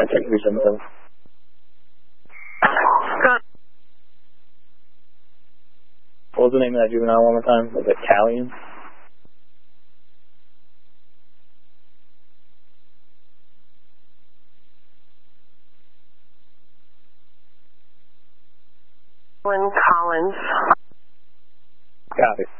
contact 377. What was the name of that juvenile one more time? Was it Callian? Collins. Got it.